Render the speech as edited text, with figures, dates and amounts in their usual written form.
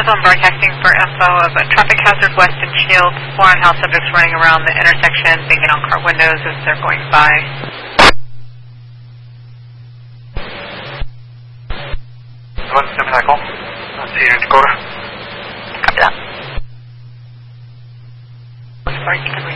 This one broadcasting for info of a traffic hazard west in Shields. 4 on-house subjects running around the intersection, banging on car windows as they're going by. What's the tackle? Let's see here, Dakota. Copy that. Sorry,